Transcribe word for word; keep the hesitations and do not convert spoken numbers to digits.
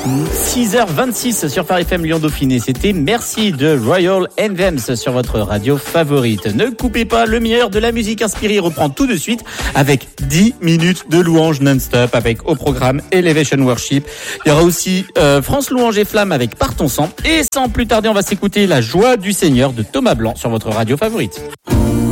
six heures vingt-six sur Phare F M Lyon Dauphiné. C'était Merci de Royal Anthems sur votre radio favorite. Ne coupez pas, le meilleur de la musique inspirée reprend tout de suite avec dix minutes de louange non-stop avec au programme Elevation Worship. Il y aura aussi euh, France Louange et Flamme avec Par ton sang. Et sans plus tarder, on va s'écouter La joie du Seigneur de Thomas Blanc sur votre radio favorite.